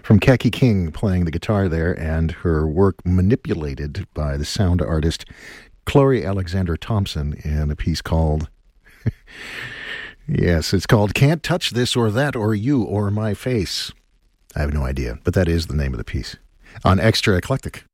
From Kaki King playing the guitar there, and her work manipulated by the sound artist Chloe Alexander Thompson in a piece called, yes, it's called Can't Touch This or That or You or My Face. I have no idea, but that is the name of the piece on Extra Eclectic.